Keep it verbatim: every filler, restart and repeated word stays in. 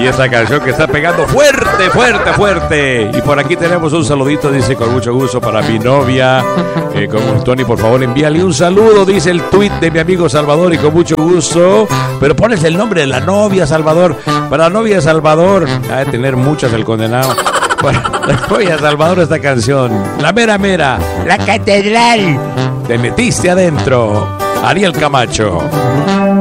esta canción que está pegando fuerte, fuerte, fuerte. Y por aquí tenemos un saludito, dice, con mucho gusto para mi novia. Eh, con Tony, por favor, envíale un saludo, dice el tuit de mi amigo Salvador, y con mucho gusto. Pero pones el nombre de la novia, Salvador. Para la novia Salvador, ha de tener muchas el condenado. Para la novia Salvador, esta canción, la mera mera, la catedral. Te metiste adentro, Ariel Camacho.